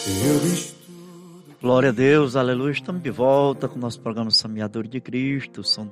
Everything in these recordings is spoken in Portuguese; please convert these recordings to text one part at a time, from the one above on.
Glória a Deus, aleluia. Estamos de volta com o nosso programa Semeador de Cristo. São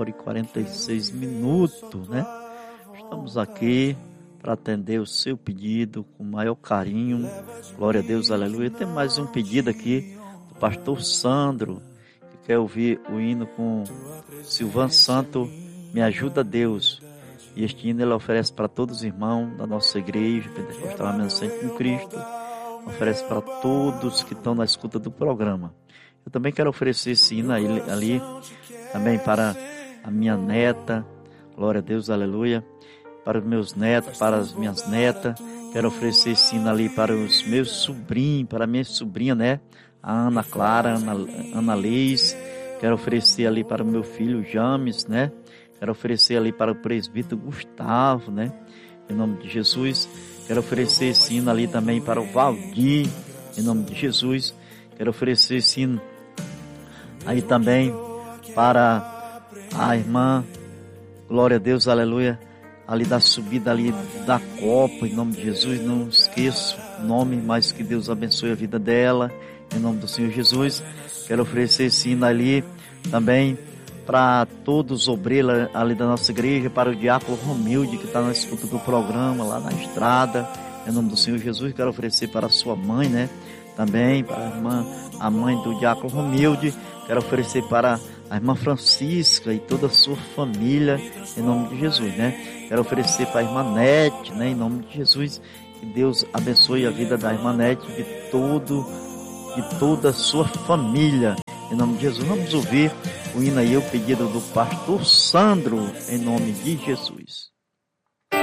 2h46, né? Estamos aqui para atender o seu pedido com o maior carinho. Glória a Deus, aleluia. Tem mais um pedido aqui do pastor Sandro, que quer ouvir o hino com Silvan Santo, Me Ajuda Deus. E este hino ele oferece para todos os irmãos da nossa igreja, Pentecostal Remanescente em Cristo. Oferece para todos que estão na escuta do programa. Eu também quero oferecer esse hino ali também para a minha neta, glória a Deus, aleluia, para os meus netos, para as minhas netas. Quero oferecer esse hino ali para os meus sobrinhos, para a minha sobrinha, né, a Ana Clara, Ana Leis. Quero oferecer ali para o meu filho James, né, quero oferecer ali para o presbítero Gustavo, né, em nome de Jesus. Quero oferecer esse hino ali também para o Valdir, em nome de Jesus. Quero oferecer esse hino aí também para a irmã, glória a Deus, aleluia, ali da subida ali da Copa, em nome de Jesus. Não esqueço o nome, mas que Deus abençoe a vida dela, em nome do Senhor Jesus. Quero oferecer esse hino ali também para todos os obreiros ali da nossa igreja, para o diácono Romilde, que está na escuta do programa, lá na estrada, em nome do Senhor Jesus. Quero oferecer para a sua mãe, né, também, para a mãe do diácono Romilde. Quero oferecer para a irmã Francisca e toda a sua família, em nome de Jesus, né. Quero oferecer para a irmã Nete, né, em nome de Jesus. Que Deus abençoe a vida da irmã Nete, de toda a sua família, em nome de Jesus. Vamos ouvir o hino aí, o pedido do pastor Sandro, em nome de Jesus.